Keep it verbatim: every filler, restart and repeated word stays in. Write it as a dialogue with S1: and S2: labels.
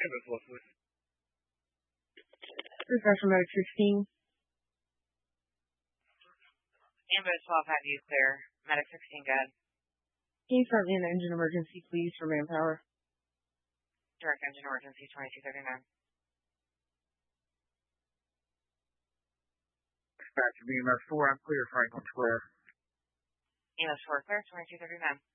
S1: Ambulance twelve, please.
S2: This is Doctor Medic sixteen.
S3: Ambulance twelve, have you clear. Medic sixteen, good.
S2: Can you start me an engine emergency, please, for manpower?
S3: Direct engine emergency, twenty-two thirty-nine.
S1: Dispatch B M S four, I'm clear, Franklin Square.
S3: E M S four, clear, twenty-two thirty-nine.